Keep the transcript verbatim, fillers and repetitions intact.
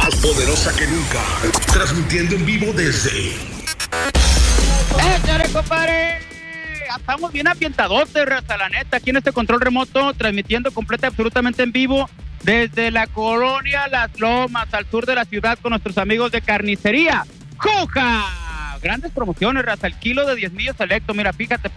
más poderosa que nunca, transmitiendo en vivo desde... ¡Échale, compadre! Estamos bien ambientadotes, raza, la neta, aquí en este control remoto, transmitiendo completa, absolutamente en vivo, desde la colonia Las Lomas, al sur de la ciudad, con nuestros amigos de Carnicería Coja. Grandes promociones, raza, el kilo de diez millos selecto, mira, fíjate,